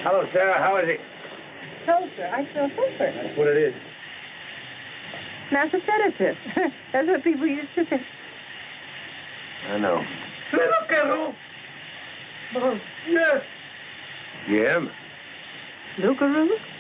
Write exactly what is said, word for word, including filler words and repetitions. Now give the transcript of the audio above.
Hello, Sarah. How is he? Sulfur. I smell sulfur. That's what it is. That's a sedative. That's what people used to say. I know. Look at him. Oh, yes. Jim? Lucaroo?